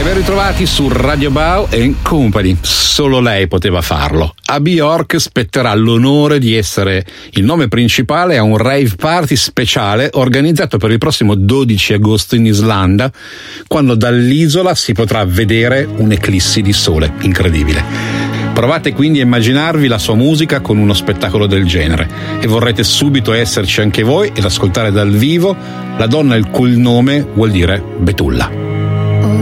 Ben ritrovati su Radio Bao and Company. Solo lei poteva farlo. A Bjork spetterà l'onore di essere il nome principale a un rave party speciale organizzato per il prossimo 12 agosto in Islanda, quando dall'isola si potrà vedere un'eclissi di sole incredibile. Provate quindi a immaginarvi la sua musica con uno spettacolo del genere e vorrete subito esserci anche voi ed ascoltare dal vivo la donna il cui nome vuol dire betulla.